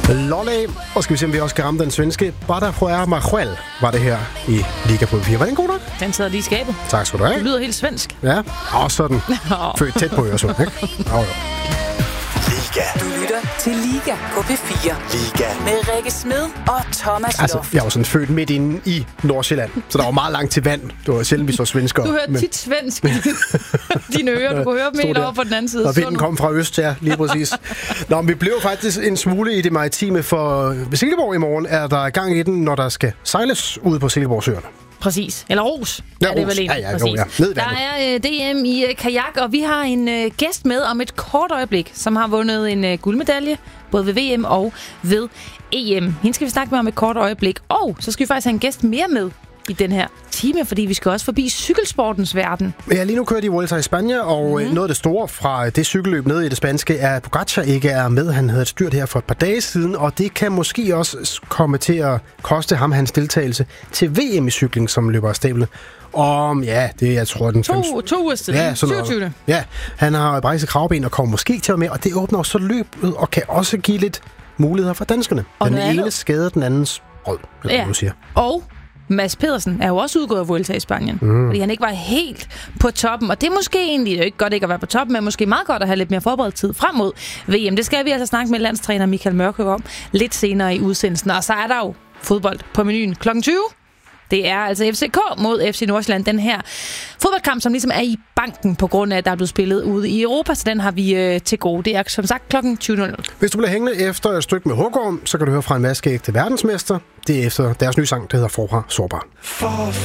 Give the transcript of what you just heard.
Lolle, og skal vi se, om vi også kan ramme den svenske. Badajoa Majuel var det her i Liga på 4. Var den god nok? Den sidder lige i skabet. Tak skal du have. Du lyder helt svensk. Ja, og sådan. Født tæt på Øresund, ikke? Jo. Liga. Du lytter til Liga på P4. Liga. Med Rikke Smed og Thomas Loft. Jeg var sådan født midt inde i Nordsjælland, så der var meget langt til vand. Det var sjældent, vi så svensker. Du hørte tit svensk. Dine ører, du kunne høre dem helt over på den anden side. Og vinden kom fra øst, ja, lige præcis. Nå, men vi blev faktisk en smule i det maritime, for ved Silkeborg i morgen er der gang i den, når der skal sejles ude på Silkeborgsøerne. Præcis. Eller Ros. Ja, det er vel en. Ja. Der er DM i kajak, og vi har en gæst med om et kort øjeblik, som har vundet en guldmedalje, både ved VM og ved EM. Hende skal vi snakke med om et kort øjeblik. Og så skal vi faktisk have en gæst mere med i den her time, fordi vi skal også forbi cykelsportens verden. Ja, lige nu kører de Vuelta i Spanien, og noget af det store fra det cykelløb nede i det spanske er, at Pogacar ikke er med. Han havde et styrt her for et par dage siden, og det kan måske også komme til at koste ham hans deltagelse til VM i cykling, som løber af stablet. Ja, det jeg tror den 2 uger siden. Ja, 27. Ja, han har brækket kravben og kommer måske til at med, og det åbner også løbet og kan også give lidt muligheder for danskerne. Og den ene skader den andens rød, eller hvad du siger. Og Mads Pedersen er jo også udgået af Vuelta i Spanien, fordi han ikke var helt på toppen. Og det er måske egentlig ikke godt ikke at være på toppen, men måske meget godt at have lidt mere forberedt tid frem mod VM. Det skal vi altså snakke med landstræner Michael Mørkøv om lidt senere i udsendelsen. Og så er der jo fodbold på menuen kl. 20. Det er altså FCK mod FC Nordsjælland, den her fodboldkamp, som ligesom er i banken på grund af, at der er blevet spillet ude i Europa, så den har vi til gode. Det er som sagt kl. 20.00. Hvis du bliver hængende efter et stykke med Hågård, så kan du høre fra en vaskeægte verdensmester. Det er efter deres nye sang, der hedder Forfra Sårbar.